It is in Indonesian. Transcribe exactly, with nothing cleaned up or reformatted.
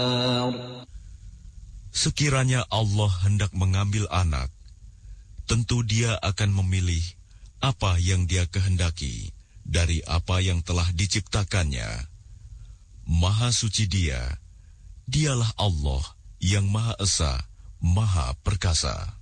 Sekiranya Allah hendak mengambil anak, tentu Dia akan memilih apa yang Dia kehendaki dari apa yang telah diciptakannya. Maha suci Dia, Dialah Allah yang Maha Esa, Maha Perkasa.